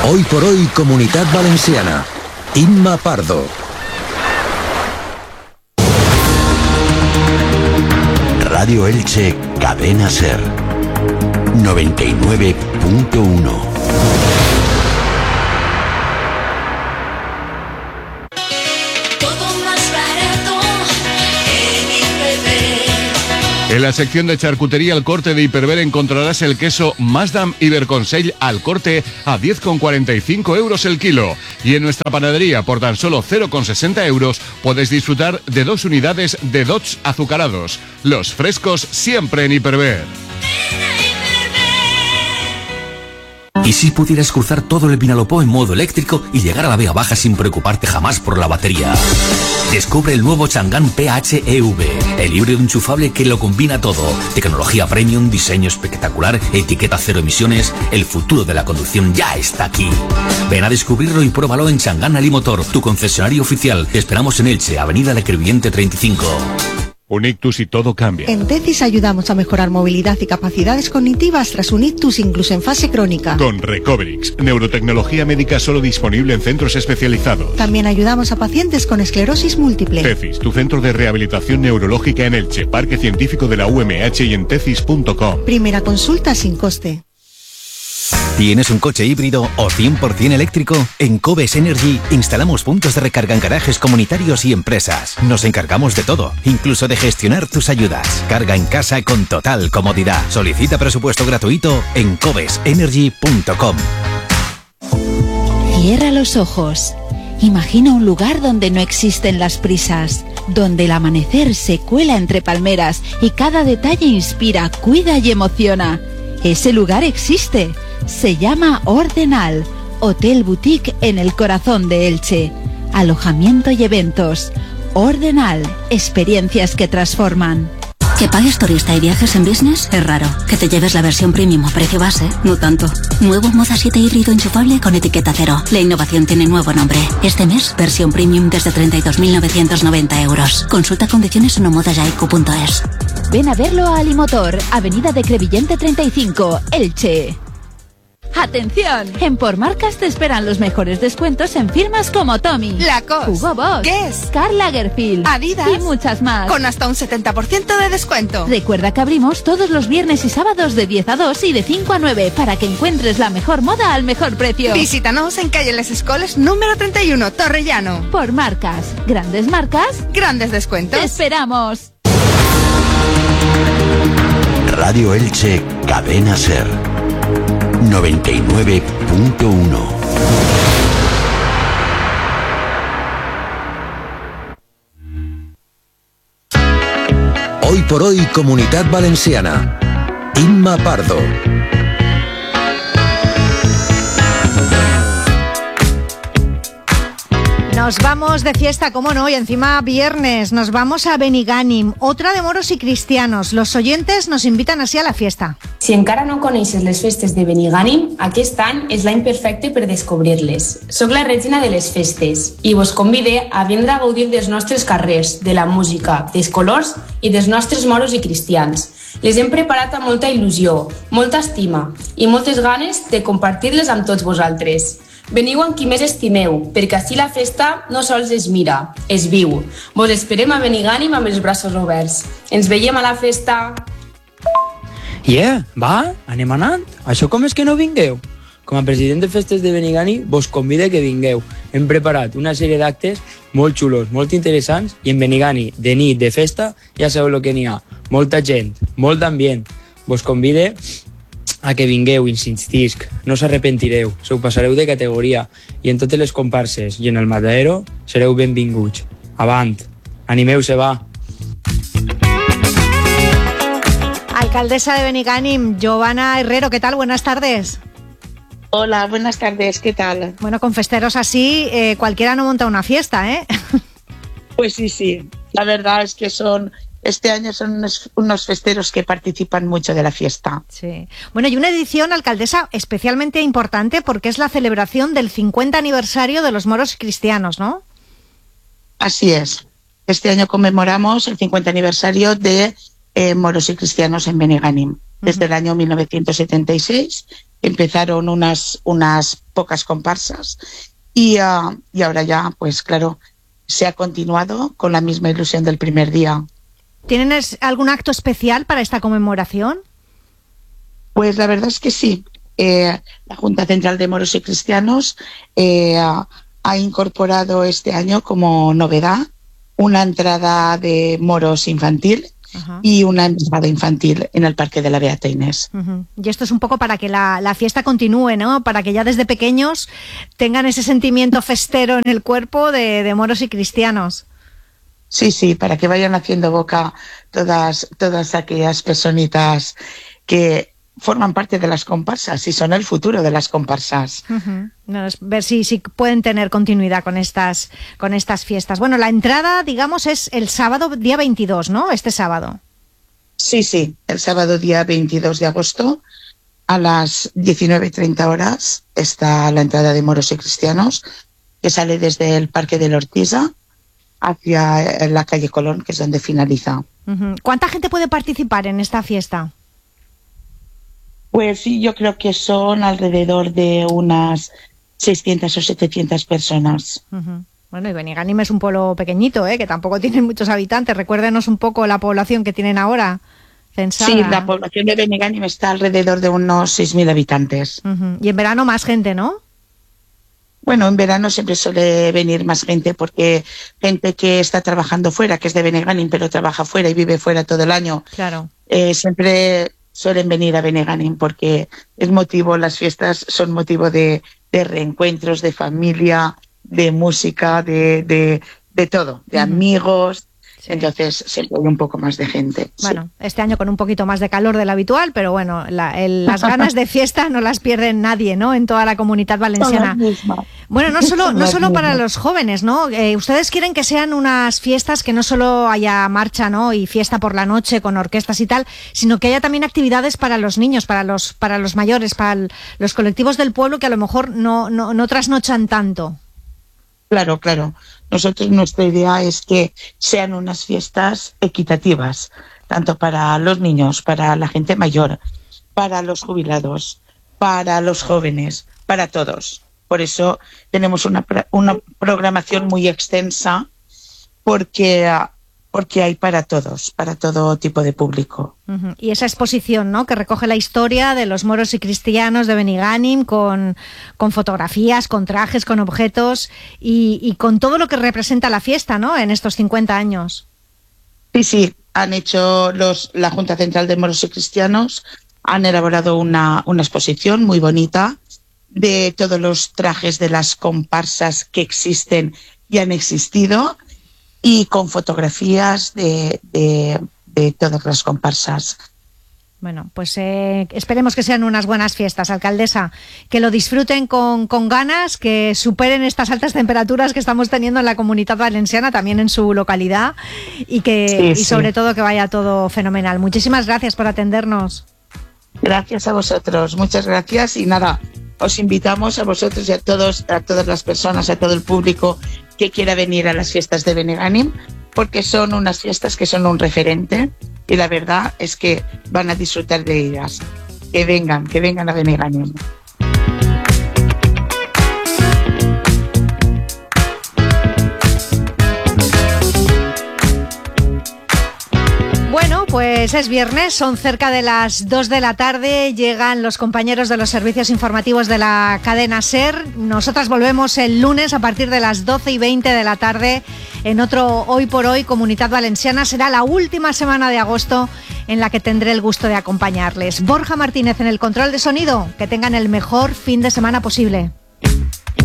Hoy por hoy, Comunitat Valenciana. Imma Pardo. Radio Elche, Cadena Ser. 99.1. En la sección de charcutería al corte de Hiperver encontrarás el queso Masdam Iberconsell al corte a 10,45 euros el kilo. Y en nuestra panadería, por tan solo 0,60 euros, puedes disfrutar de 2 unidades de Dodge azucarados. Los frescos siempre en Hiperver. ¿Y si pudieras cruzar todo el Vinalopó en modo eléctrico y llegar a la Vega Baja sin preocuparte jamás por la batería? Descubre el nuevo Chang'an PHEV, el híbrido enchufable que lo combina todo. Tecnología premium, diseño espectacular, etiqueta cero emisiones. El futuro de la conducción ya está aquí. Ven a descubrirlo y pruébalo en Chang'an Alimotor, tu concesionario oficial. Te esperamos en Elche, Avenida de Crevillente 35. Un ictus y todo cambia. En TECIS ayudamos a mejorar movilidad y capacidades cognitivas tras un ictus incluso en fase crónica. Con Recoverix, neurotecnología médica solo disponible en centros especializados. También ayudamos a pacientes con esclerosis múltiple. TECIS, tu centro de rehabilitación neurológica en Elche, Parque Científico de la UMH y en tecis.com. Primera consulta sin coste. ¿Tienes un coche híbrido o 100% eléctrico? En Cobes Energy instalamos puntos de recarga en garajes comunitarios y empresas. Nos encargamos de todo, incluso de gestionar tus ayudas. Carga en casa con total comodidad. Solicita presupuesto gratuito en cobesenergy.com. Cierra los ojos. Imagina un lugar donde no existen las prisas, donde el amanecer se cuela entre palmeras y cada detalle inspira, cuida y emociona. Ese lugar existe. Se llama Ordenal, Hotel Boutique en el corazón de Elche. Alojamiento y eventos. Ordenal, experiencias que transforman. Que pagues turista y viajes en business es raro. Que te lleves la versión premium a precio base, no tanto. Nuevo Moza 7 híbrido enchufable con etiqueta cero. La innovación tiene nuevo nombre. Este mes, versión premium desde 32.990 euros. Consulta condiciones en omodajaiku.es. Ven a verlo a Alimotor, Avenida de Crevillente 35, Elche. ¡Atención! En Por Marcas te esperan los mejores descuentos en firmas como Tommy, Lacoste, Hugo Boss, Guess, Karl Lagerfeld, Adidas y muchas más. Con hasta un 70% de descuento. Recuerda que abrimos todos los viernes y sábados de 10 a 2 y de 5 a 9 para que encuentres la mejor moda al mejor precio. Visítanos en calle Les Escoles número 31, Torrellano. Por Marcas, grandes marcas, grandes descuentos. ¡Te esperamos! Radio Elche, Cadena Ser. 99.1. Hoy por hoy, Comunitat Valenciana. Imma Pardo. Nos vamos de fiesta, cómo no, y encima viernes, nos vamos a Benigànim, otra de moros y cristianos. Los oyentes nos invitan así a la fiesta. Si encara no coneixes les festes de Benigànim, aquest any és l'any perfecte per descobrir-les. Soc la regina de les festes i vos convide a vindre a gaudir dels nostres carrers, de la música, dels colors i dels nostres moros i cristians. Les hem preparat amb molta il·lusió, molta estima i moltes ganes de compartir-les amb tots vosaltres. Veniu amb qui més estimeu, perquè així la festa no sols es mira, es viu. Vos esperem a Benigànim amb els braços oberts. Ens veiem a la festa! Va, anem anant. Això com és que no vingueu? Com a president de festes de Benigànim vos convide que vingueu. Hem preparat una sèrie d'actes molt xulos, molt interessants, i en Benigànim, de nit, de festa, ja sabeu el que n'hi ha. Molta gent, molt d'ambient. Vos convide a que vingueu, insistisc, no s'arrepentireu, se ho passareu de categoria i en totes les comparses i en el matadero sereu benvinguts. Avant, animeu-se, va. Alcaldesa de Benigànim, Giovanna Herrero, ¿qué tal? Buenas tardes. Hola, buenas tardes, ¿qué tal? Bueno, con festeros así, cualquiera no monta una fiesta, ¿eh? Pues sí, la verdad es que este año son unos festeros que participan mucho de la fiesta. Sí. Bueno, y una edición, alcaldesa, especialmente importante porque es la celebración del 50 aniversario de los moros cristianos, ¿no? Así es. Este año conmemoramos el 50 aniversario de moros y cristianos en Benigànim. Desde el año 1976 empezaron unas pocas comparsas y ahora ya, pues claro, se ha continuado con la misma ilusión del primer día. ¿Tienen algún acto especial para esta conmemoración? Pues la verdad es que sí. La Junta Central de Moros y Cristianos ha incorporado este año como novedad una entrada de moros infantil. Ajá. Y una entrada infantil en el Parque de la Beata Inés. Uh-huh. Y esto es un poco para que la fiesta continúe, ¿no? Para que ya desde pequeños tengan ese sentimiento festero en el cuerpo de moros y cristianos. Sí, para que vayan haciendo boca todas aquellas personitas que forman parte de las comparsas y son el futuro de las comparsas. Uh-huh. Ver si pueden tener continuidad con estas fiestas. Bueno, la entrada, digamos, es el sábado día 22, ¿no? Este sábado. Sí, el sábado día 22 de agosto a las 19:30 horas está la entrada de moros y cristianos, que sale desde el Parque de la Ortiza hacia la calle Colón, que es donde finaliza. Uh-huh. ¿Cuánta gente puede participar en esta fiesta? Pues sí, yo creo que son alrededor de unas 600 o 700 personas. Uh-huh. Bueno, y Benigànim es un pueblo pequeñito, que tampoco tiene muchos habitantes. Recuérdenos un poco la población que tienen ahora censada. Sí, la población de Benigànim está alrededor de unos 6.000 habitantes. Uh-huh. Y en verano más gente, ¿no? Bueno, en verano siempre suele venir más gente porque gente que está trabajando fuera, que es de Benigànim, pero trabaja fuera y vive fuera todo el año. Claro. Siempre suelen venir a Benigànim porque las fiestas son motivo de reencuentros, de familia, de música, de todo, de amigos. Sí. Entonces siempre hay un poco más de gente. Bueno, sí. Este año con un poquito más de calor del habitual, pero bueno, las ganas de fiesta no las pierde nadie, ¿no? En toda la Comunidad Valenciana. Bueno, no solo para los jóvenes, ¿no? Ustedes quieren que sean unas fiestas que no solo haya marcha, ¿no? Y fiesta por la noche con orquestas y tal, sino que haya también actividades para los niños, para los mayores, para los colectivos del pueblo que a lo mejor no trasnochan tanto. Claro. Nuestra idea es que sean unas fiestas equitativas, tanto para los niños, para la gente mayor, para los jubilados, para los jóvenes, para todos. Por eso tenemos una programación muy extensa, porque hay para todos, para todo tipo de público. Uh-huh. Y esa exposición, ¿no?, que recoge la historia de los moros y cristianos de Benigànim con fotografías, con trajes, con objetos y con todo lo que representa la fiesta, ¿no?, en estos 50 años. Sí, han hecho la Junta Central de Moros y Cristianos, han elaborado una exposición muy bonita de todos los trajes de las comparsas que existen y han existido, y con fotografías de todas las comparsas. Bueno, pues esperemos que sean unas buenas fiestas, alcaldesa, que lo disfruten con ganas, que superen estas altas temperaturas que estamos teniendo en la Comunidad Valenciana, también en su localidad, y sobre todo que vaya todo fenomenal. Muchísimas gracias por atendernos. Gracias a vosotros, muchas gracias, y nada, os invitamos a vosotros y a todas las personas, a todo el público que quiera venir a las fiestas de Benigànim, porque son unas fiestas que son un referente y la verdad es que van a disfrutar de ellas. Que vengan a Benigànim. Bueno, pues es viernes, son cerca de las 2 de la tarde, llegan los compañeros de los servicios informativos de la cadena SER. Nosotras volvemos el lunes a partir de las 12:20 de la tarde en otro Hoy por Hoy Comunidad Valenciana. Será la última semana de agosto en la que tendré el gusto de acompañarles. Borja Martínez en el control de sonido. Que tengan el mejor fin de semana posible.